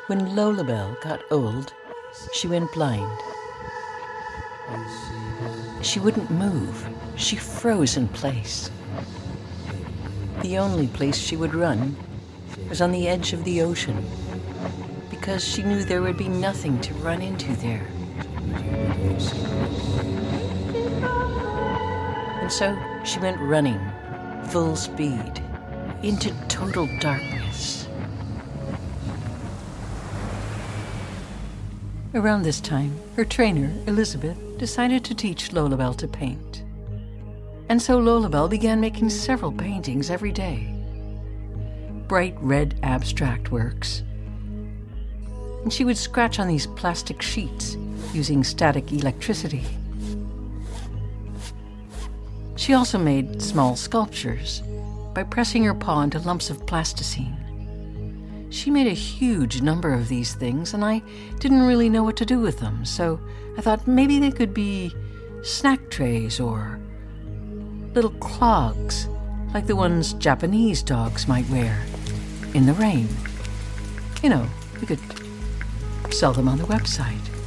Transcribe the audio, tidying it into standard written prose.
When Lolabelle got old, she went blind. She wouldn't move. She froze in place. The only place she would run was on the edge of the ocean, because she knew there would be nothing to run into there. And so she went running, full speed, into total darkness. Around this time, her trainer, Elizabeth, decided to teach Lolabelle to paint. And so Lolabelle began making several paintings every day. Bright red abstract works. And she would scratch on these plastic sheets using static electricity. She also made small sculptures by pressing her paw into lumps of plasticine. She made a huge number of these things, and I didn't really know what to do with them, so I thought maybe they could be snack trays or little clogs, like the ones Japanese dogs might wear in the rain. You know, we could sell them on the website.